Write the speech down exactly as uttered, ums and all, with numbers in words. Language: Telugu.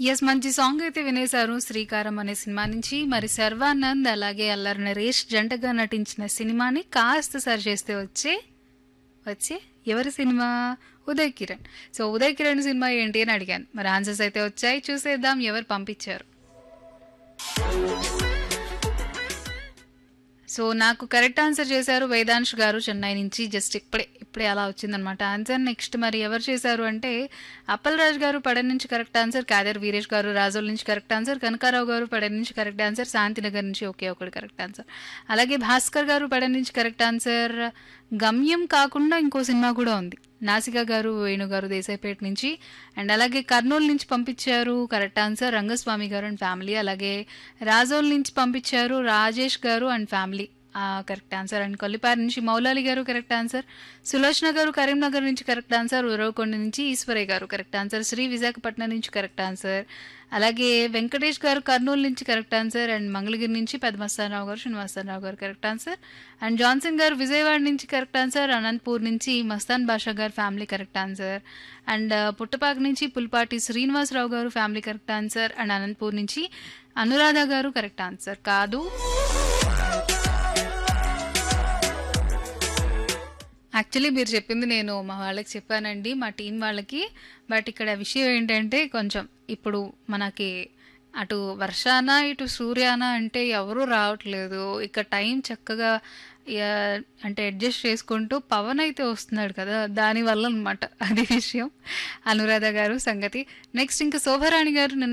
యెస్. మంచి సాంగ్ అయితే వినేశారు 'శ్రీకారం' అనే సినిమా నుంచి. మరి 'శర్వానంద్' అలాగే అల్లరి నరేష్ జంటగా నటించిన సినిమాని కాస్త సరిచేస్తే వచ్చే వచ్చే ఎవరి cinema? 'Uday Kiran.' So 'Uday Kiran' cinema ఏంటి అని అడిగాను. మరి ఆన్సర్స్ అయితే వచ్చాయి. చూసేద్దాం ఎవరు పంపించారు. సో నాకు కరెక్ట్ ఆన్సర్ చేశారు వేదాంశ్ గారు చెన్నై నుంచి. జస్ట్ ఇప్పుడే ఇప్పుడే అలా వచ్చిందనమాట ఆన్సర్. నెక్స్ట్ మరి ఎవరు చేశారు అంటే అప్పల్ రాజ్ గారు పడన్ నుంచి కరెక్ట్ ఆన్సర్, కాదర్ వీరేష్ గారు రాజోల్ నుంచి కరెక్ట్ ఆన్సర్, కనకారావు గారు పడన్ నుంచి కరెక్ట్ ఆన్సర్, శాంతినగర్ నుంచి ఒకే ఒకటి కరెక్ట్ ఆన్సర్, అలాగే భాస్కర్ గారు పడన్ నుంచి కరెక్ట్ ఆన్సర్. గమ్యం కాకుండా ఇంకో సినిమా కూడా ఉంది. నాసికా గారు వేణు గారు దేశాయిపేట నుంచి అండ్ అలాగే కర్నూలు నుంచి పంపించారు కరెక్ట్ ఆన్సర్ రంగస్వామి గారు అండ్ ఫ్యామిలీ. అలాగే రాజోల్ నుంచి పంపించారు రాజేష్ గారు and family correct answer. And Kollipari నుంచి మౌలాలి గారు కరెక్ట్ ఆన్సర్. సులోచన గారు కరీంనగర్ నుంచి కరెక్ట్ ఆన్సర్. ఉరవకొండ నుంచి ఈశ్వరయ్య గారు కరెక్ట్ ఆన్సర్. శ్రీ విశాఖపట్నం నుంచి కరెక్ట్ ఆన్సర్. అలాగే వెంకటేష్ గారు కర్నూలు నుంచి కరెక్ట్ ఆన్సర్. అండ్ మంగళగిరి నుంచి పెద్దమస్తానరావు గారు శ్రీనివాసరావు గారు కరెక్ట్ ఆన్సర్. అండ్ జాన్సన్ గారు విజయవాడ నుంచి కరెక్ట్ ఆన్సర్. అనంతపూర్ నుంచి మస్తాన్ బాషా గారు family correct answer. And Puttapaka నుంచి పుల్పాటి శ్రీనివాసరావు గారు family correct answer. And Anantapur నుంచి అనురాధ గారు కరెక్ట్ ఆన్సర్ కాదు. యాక్చువల్లీ మీరు చెప్పింది నేను మా వాళ్ళకి చెప్పానండి, మా టీం వాళ్ళకి. బట్ ఇక్కడ విషయం ఏంటంటే కొంచెం ఇప్పుడు మనకి అటు వర్షాన ఇటు సూర్యాన అంటే ఎవరూ రావట్లేదు. ఇక టైం చక్కగా యా- అంటే అడ్జస్ట్ చేసుకుంటూ పవన్ అయితే వస్తున్నాడు కదా, దానివల్ల అనమాట అది విషయం. అనురాధ గారు సంగతి. నెక్స్ట్ ఇంకా శోభారాణి గారు నిన్న